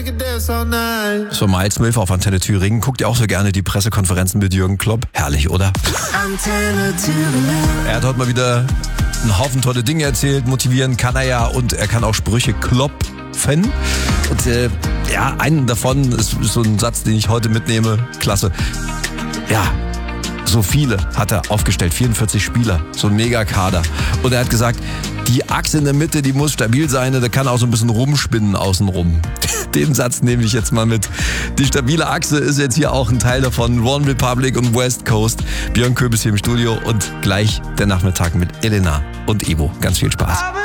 So, Miles Milf auf Antenne Thüringen. Guckt ihr auch so gerne die Pressekonferenzen mit Jürgen Klopp? Herrlich, oder? Antenne Thüringen. Er hat heute mal wieder einen Haufen tolle Dinge erzählt. Motivieren kann er ja und er kann auch Sprüche klopfen. Und einen davon ist so ein Satz, den ich heute mitnehme. Klasse. Ja, so viele hat er aufgestellt. 44 Spieler. So ein Megakader. Und er hat gesagt, die Achse in der Mitte, die muss stabil sein. Da kann auch so ein bisschen rumspinnen außenrum. Den Satz nehme ich jetzt mal mit. Die stabile Achse ist jetzt hier auch ein Teil davon. One Republic und West Coast. Björn Köbis hier im Studio und gleich der Nachmittag mit Elena und Ivo. Ganz viel Spaß.